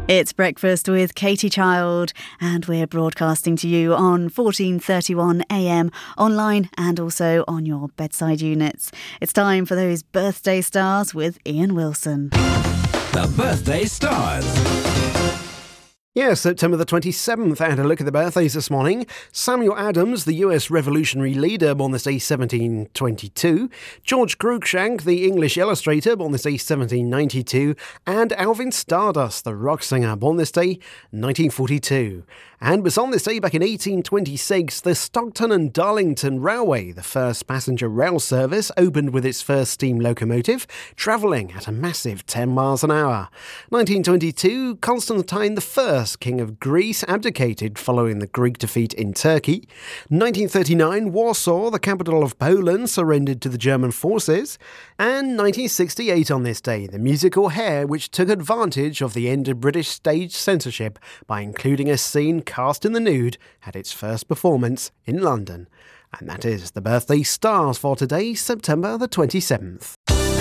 It's Breakfast with Katie Child, and we're broadcasting to you on 1431 AM, online and also on your bedside units. It's time for those birthday stars with Ian Wilson. The Birthday Stars. Yes, September the 27th, and a look at the birthdays this morning. Samuel Adams, the US revolutionary leader, born this day 1722. George Cruikshank, the English illustrator, born this day 1792. And Alvin Stardust, the rock singer, born this day 1942. And was on this day back in 1826, the Stockton and Darlington Railway, the first passenger rail service, opened with its first steam locomotive, travelling at a massive 10 miles an hour. 1922, Constantine I, King of Greece, abdicated following the Greek defeat in Turkey. 1939, Warsaw, the capital of Poland, surrendered to the German forces. And 1968 on this day, the musical Hair, which took advantage of the end of British stage censorship by including a scene cast in the nude, had its first performance in London. And that is the birthday stars for today, September the 27th.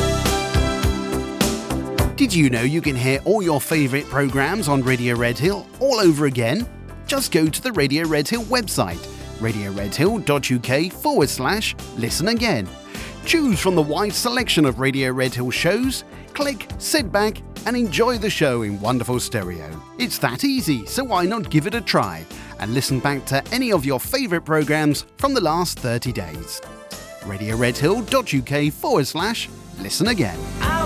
Did you know you can hear all your favourite programmes on Radio Red Hill all over again? Just go to the Radio Red Hill website, radioredhill.uk/listen again. Choose from the wide selection of Radio Red Hill shows, click, sit back and enjoy the show in wonderful stereo. It's that easy, so why not give it a try and listen back to any of your favourite programmes from the last 30 days. radioredhill.uk/listen again.